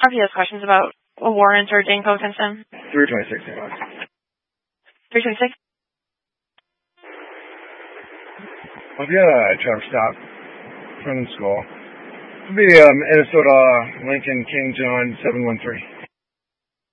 RPS questions about a warrant or Danco against him. 326, inbox. 326? I'll be at a traffic stop from the school. It'll be Minnesota Lincoln King John 713.